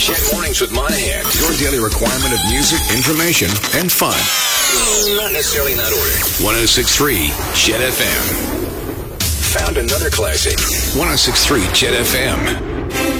Chet Mornings with Monahan. Your daily requirement of music, information, and fun. Not necessarily in that order. 106.3 Chet FM. Found another classic. 106.3 Chet FM.